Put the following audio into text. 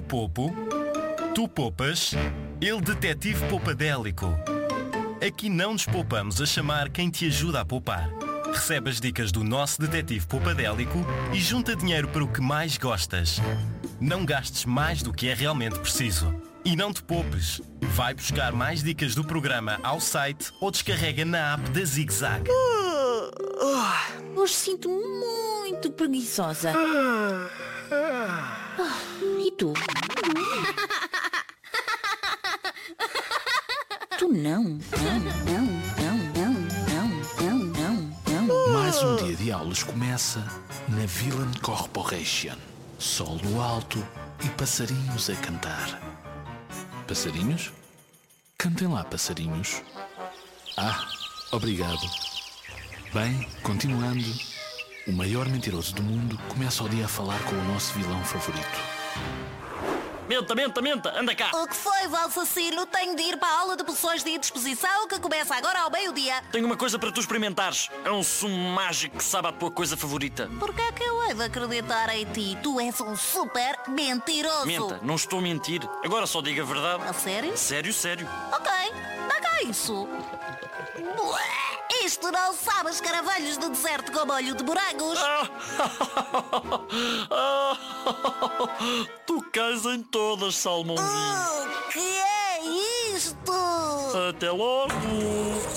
poupo, tu poupas, ele detetive poupadélico. Aqui não nos poupamos a chamar quem te ajuda a poupar. Recebe as dicas do nosso detetive poupadélico e junta dinheiro para o que mais gostas. Não gastes mais do que é realmente preciso. E não te poupes. Vai buscar mais dicas do programa ao site ou descarrega na app da Zig Zag. Hoje sinto-me muito preguiçosa. E tu? Tu não. Mais um dia de aulas começa na Villain Corporation. Sol no alto e passarinhos a cantar. Passarinhos? Cantem lá, passarinhos. Obrigado. Bem, continuando. O maior mentiroso do mundo começa o dia a falar com o nosso vilão favorito. Menta, anda cá. O que foi, Valsacino? Tenho de ir para a aula de poções de indisposição que começa agora ao meio-dia. Tenho uma coisa para tu experimentares. É um sumo mágico que sabe a tua coisa favorita. Porquê é que eu hei de acreditar em ti? Tu és um super mentiroso. Menta, não estou a mentir. Agora só diga a verdade. A sério? Sério. Ok, dá cá isso. Isto não sabe os caravelhos do deserto com molho de morangos. Tu cais em todas, salmãozinho. O que é isto? Até logo.